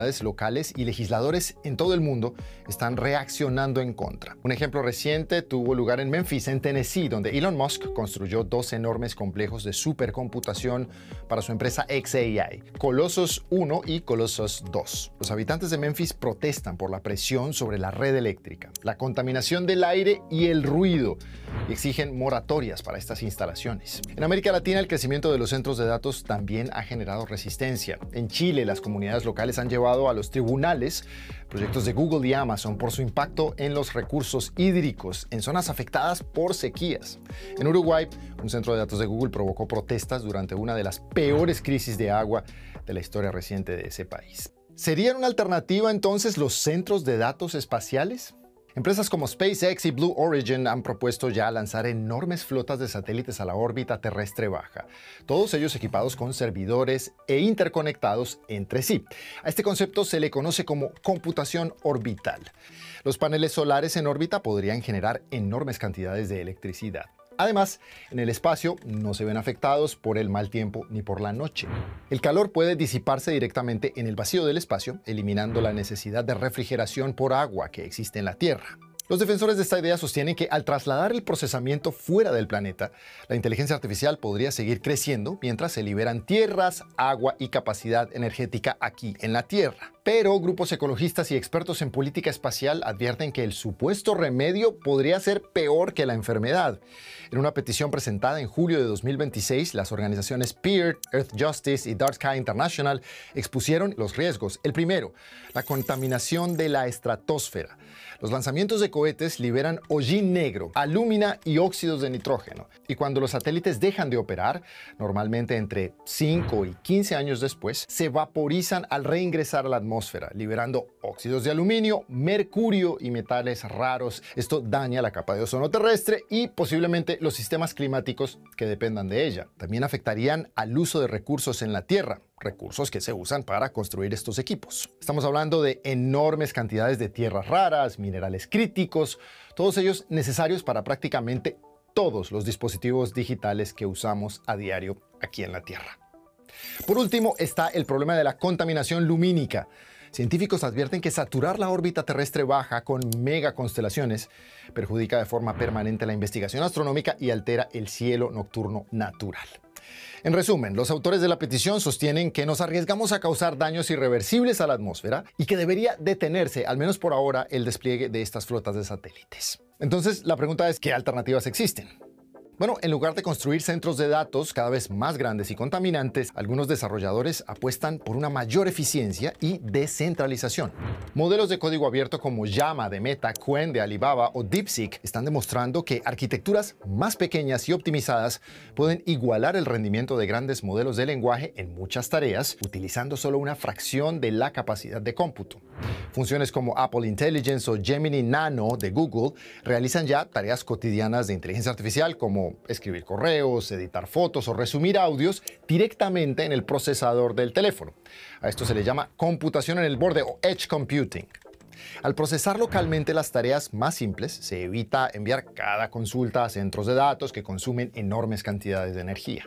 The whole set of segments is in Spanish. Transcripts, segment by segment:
locales y legisladores en todo el mundo están reaccionando en contra. Un ejemplo reciente tuvo lugar en Memphis, en Tennessee, donde Elon Musk construyó dos enormes complejos de supercomputación para su empresa xAI, Colossus 1 y Colossus 2. Los habitantes de Memphis protestan por la presión sobre la red eléctrica, la contaminación del aire y el ruido, y exigen moratorias para estas instalaciones. En América Latina, el crecimiento de los centros de datos también ha generado resistencia. En Chile, las comunidades locales han llevado a los tribunales proyectos de Google y Amazon por su impacto en los recursos hídricos en zonas afectadas por sequías. En Uruguay, un centro de datos de Google provocó protestas durante una de las peores crisis de agua de la historia reciente de ese país. ¿Serían una alternativa entonces los centros de datos espaciales? Empresas como SpaceX y Blue Origin han propuesto ya lanzar enormes flotas de satélites a la órbita terrestre baja, todos ellos equipados con servidores e interconectados entre sí. A este concepto se le conoce como computación orbital. Los paneles solares en órbita podrían generar enormes cantidades de electricidad. Además, en el espacio no se ven afectados por el mal tiempo ni por la noche. El calor puede disiparse directamente en el vacío del espacio, eliminando la necesidad de refrigeración por agua que existe en la Tierra. Los defensores de esta idea sostienen que al trasladar el procesamiento fuera del planeta, la inteligencia artificial podría seguir creciendo mientras se liberan tierras, agua y capacidad energética aquí en la Tierra. Pero grupos ecologistas y expertos en política espacial advierten que el supuesto remedio podría ser peor que la enfermedad. En una petición presentada en julio de 2026, las organizaciones PEER, Earth Justice y Dark Sky International expusieron los riesgos. El primero, la contaminación de la estratosfera. Los lanzamientos de cohetes liberan hollín negro, alúmina y óxidos de nitrógeno. Y cuando los satélites dejan de operar, normalmente entre 5 y 15 años después, se vaporizan al reingresar a la atmósfera, liberando óxidos de aluminio, mercurio y metales raros. Esto daña la capa de ozono terrestre y posiblemente los sistemas climáticos que dependan de ella. También afectarían al uso de recursos en la Tierra, recursos que se usan para construir estos equipos. Estamos hablando de enormes cantidades de tierras raras, minerales críticos, todos ellos necesarios para prácticamente todos los dispositivos digitales que usamos a diario aquí en la Tierra. Por último, está el problema de la contaminación lumínica. Científicos advierten que saturar la órbita terrestre baja con megaconstelaciones perjudica de forma permanente la investigación astronómica y altera el cielo nocturno natural. En resumen, los autores de la petición sostienen que nos arriesgamos a causar daños irreversibles a la atmósfera y que debería detenerse, al menos por ahora, el despliegue de estas flotas de satélites. Entonces, la pregunta es, ¿qué alternativas existen? Bueno, en lugar de construir centros de datos cada vez más grandes y contaminantes, algunos desarrolladores apuestan por una mayor eficiencia y descentralización. Modelos de código abierto como Llama de Meta, Qwen de Alibaba o DeepSeek están demostrando que arquitecturas más pequeñas y optimizadas pueden igualar el rendimiento de grandes modelos de lenguaje en muchas tareas, utilizando solo una fracción de la capacidad de cómputo. Funciones como Apple Intelligence o Gemini Nano de Google realizan ya tareas cotidianas de inteligencia artificial como escribir correos, editar fotos o resumir audios directamente en el procesador del teléfono. A esto se le llama computación en el borde o edge computing. Al procesar localmente las tareas más simples, se evita enviar cada consulta a centros de datos que consumen enormes cantidades de energía.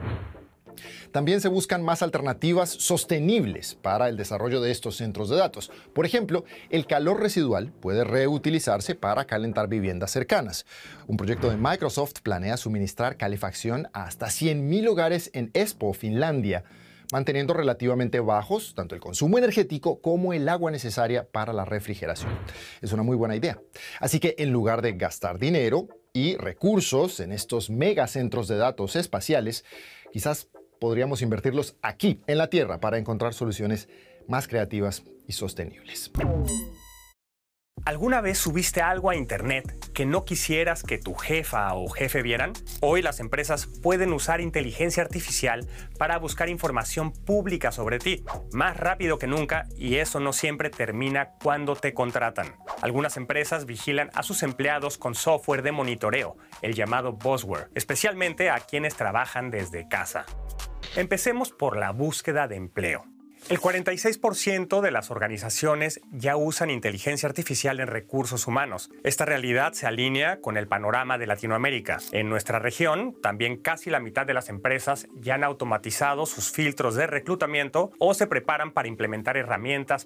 También se buscan más alternativas sostenibles para el desarrollo de estos centros de datos. Por ejemplo, el calor residual puede reutilizarse para calentar viviendas cercanas. Un proyecto de Microsoft planea suministrar calefacción a hasta 100.000 hogares en Espoo, Finlandia, manteniendo relativamente bajos tanto el consumo energético como el agua necesaria para la refrigeración. Es una muy buena idea. Así que en lugar de gastar dinero y recursos en estos megacentros de datos espaciales, quizás podríamos invertirlos aquí, en la Tierra, para encontrar soluciones más creativas y sostenibles. ¿Alguna vez subiste algo a internet que no quisieras que tu jefa o jefe vieran? Hoy las empresas pueden usar inteligencia artificial para buscar información pública sobre ti, más rápido que nunca, y eso no siempre termina cuando te contratan. Algunas empresas vigilan a sus empleados con software de monitoreo, el llamado buzzword, especialmente a quienes trabajan desde casa. Empecemos por la búsqueda de empleo. El 46% de las organizaciones ya usan inteligencia artificial en recursos humanos. Esta realidad se alinea con el panorama de Latinoamérica. En nuestra región, también casi la mitad de las empresas ya han automatizado sus filtros de reclutamiento o se preparan para implementar herramientas